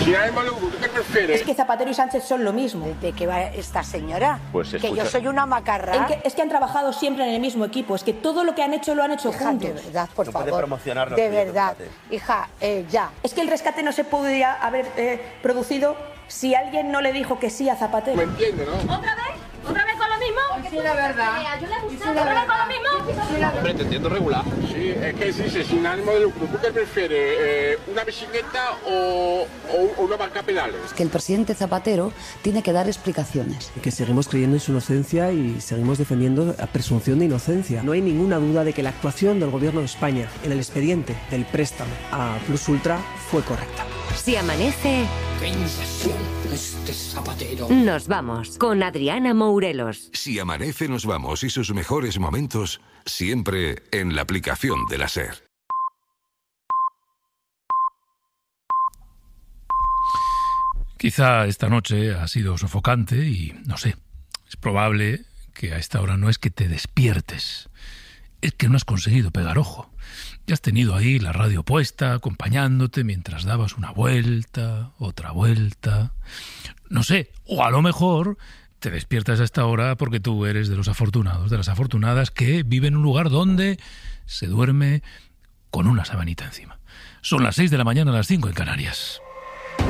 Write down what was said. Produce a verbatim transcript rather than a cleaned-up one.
Sin ánimo de lucro, ¿tú qué prefieres? Es que Zapatero y Sánchez son lo mismo. ¿De qué va esta señora? Pues que escucha... yo soy una macarra. En que, es que han trabajado siempre en el mismo equipo. Es que todo lo que han hecho lo han hecho hija, juntos. De verdad, por no favor. puede promocionar los de verdad. rescate. Hija, eh, ya. Es que el rescate no se podría haber eh, producido si alguien no le dijo que sí a Zapatero. ¿Me entiendes, no? ¿Otra vez? ¿Otra vez con lo mismo? Sí, la verdad. ¿Yo le he gustado? ¿Otra vez con lo mismo? Hombre, te entiendo regular. Sí, es que se dice sin ánimo de lucro. ¿Tú qué prefieres? Eh, ¿Una bicicleta o, o, o una barca a pedales? Que el presidente Zapatero tiene que dar explicaciones. Que seguimos creyendo en su inocencia y seguimos defendiendo la presunción de inocencia. No hay ninguna duda de que la actuación del Gobierno de España en el expediente del préstamo a Plus Ultra fue correcta. Si amanece... ¡Qué impresión este Zapatero! Nos vamos con Adriana Mourelos. Si amanece, nos vamos y sus mejores momentos siempre en la aplicación de la SER. Quizá esta noche ha sido sofocante y, no sé, es probable que a esta hora no es que te despiertes, es que no has conseguido pegar ojo. Ya has tenido ahí la radio puesta, acompañándote mientras dabas una vuelta, otra vuelta. No sé, o a lo mejor te despiertas a esta hora porque tú eres de los afortunados, de las afortunadas que viven en un lugar donde se duerme con una sabanita encima. Son las seis de la mañana, las cinco en Canarias.